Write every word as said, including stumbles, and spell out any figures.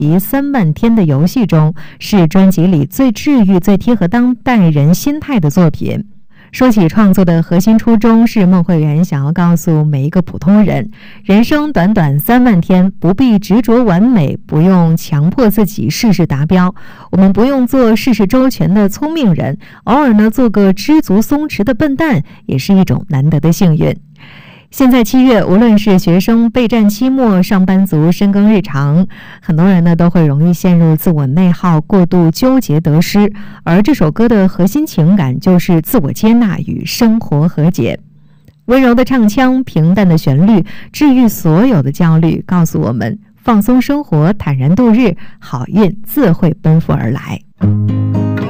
题三万天的游戏中，是专辑里最治愈、最贴合当代人心态的作品。说起创作的核心初衷，是孟慧圆想要告诉每一个普通人，人生短短三万天，不必执着完美，不用强迫自己事事达标，我们不用做事事周全的聪明人，偶尔呢做个知足松弛的笨蛋，也是一种难得的幸运。现在七月，无论是学生备战期末，上班族深耕日常，很多人呢都会容易陷入自我内耗，过度纠结得失。而这首歌的核心情感就是自我接纳与生活和解。温柔的唱腔，平淡的旋律，治愈所有的焦虑，告诉我们放松生活，坦然度日，好运自会奔赴而来。